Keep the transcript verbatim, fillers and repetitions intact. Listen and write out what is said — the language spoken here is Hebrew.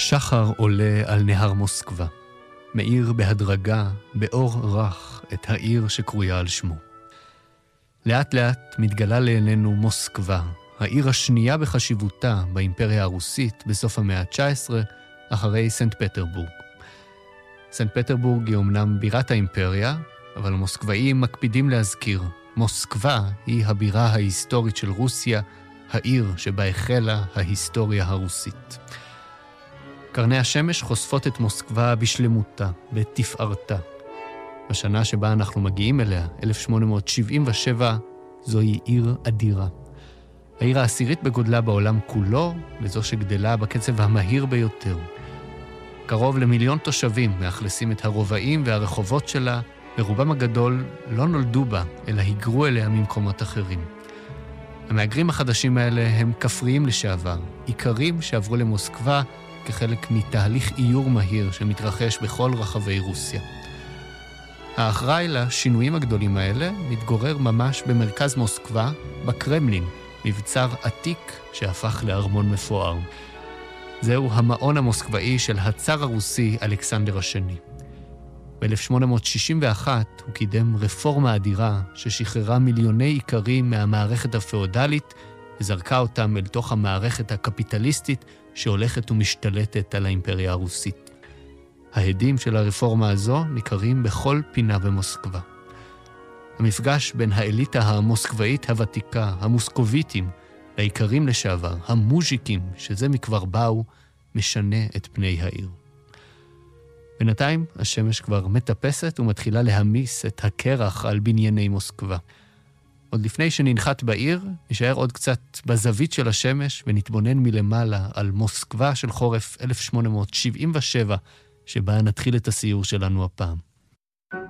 שחר עולה על נהר מוסקבה, מאיר בהדרגה, באור רך, את העיר שקרויה על שמו. לאט לאט מתגלה לעינינו מוסקבה, העיר השנייה בחשיבותה באימפריה הרוסית בסוף המאה ה-תשע עשרה, אחרי סנט פטרבורג. סנט פטרבורג היא אומנם בירת האימפריה, אבל המוסקבאים מקפידים להזכיר, מוסקבה היא הבירה ההיסטורית של רוסיה, העיר שבה החלה ההיסטוריה הרוסית. קרני השמש חושפות את מוסקבה בשלמותה, בתפארתה. בשנה שבה אנחנו מגיעים אליה, אלף שמונה מאות שבעים ושבע, זוהי עיר אדירה. העיר העשירית בגודלה בעולם כולו, וזו שגדלה בקצב המהיר ביותר. קרוב למיליון תושבים מאכלסים את הרובעים והרחובות שלה, ורובם הגדול לא נולדו בה, אלא היגרו אליה ממקומות אחרים. המהגרים החדשים האלה הם כפריים לשעבר, עיקרים שעברו למוסקבה כחלק מתהליך איור מהיר שמתרחש בכל רחבי רוסיה. האחראי לשינויים הגדולים האלה מתגורר ממש במרכז מוסקבה, בקרמלין, מבצר עתיק שהפך לארמון מפואר. זהו המעון המוסקבאי של הצאר הרוסי אלכסנדר השני. ב-אלף שמונה מאות שישים ואחת הוא קידם רפורמה אדירה ששחררה מיליוני עיקרים מהמערכת הפאודלית וזרקה אותם אל תוך המערכת הקפיטליסטית שהולכת ומשתלטת על האימפריה הרוסית. ההדים של הרפורמה הזו ניכרים בכל פינה במוסקבה. המפגש בין האליטה המוסקבאית הוותיקה, המוסקוביטים, לעיקרים לשעבר, המוז'יקים, שזה מכבר באו, משנה את פני העיר. בינתיים השמש כבר מטפסת ומתחילה להמיס את הקרח על בנייני מוסקבה. עוד לפני שננחת בעיר, נשאר עוד קצת בזווית של השמש ונתבונן מלמעלה על מוסקבה של חורף אלף שמונה מאות שבעים ושבע, שבה נתחיל את הסיור שלנו הפעם.